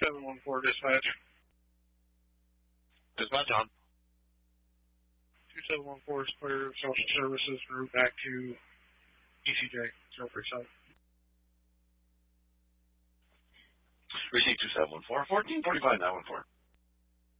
714 dispatch. Dispatch on. 2714 is clear of social services en route back to ECJ 037. Receive 2714, 1445 914.